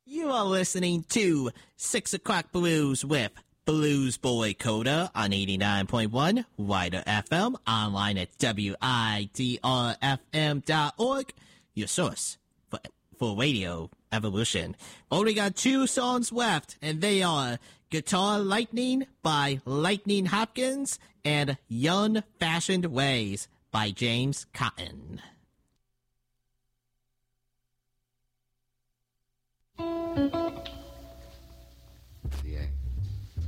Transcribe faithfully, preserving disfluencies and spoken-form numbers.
You are listening to Six O'Clock Blues with Blues Boy Coda on eighty-nine point one Wider F M, online at W I D R F M dot org, your source for, for radio evolution. Only got two songs left, and they are Guitar Lightning by Lightning Hopkins and Young Fashioned Ways by James Cotton.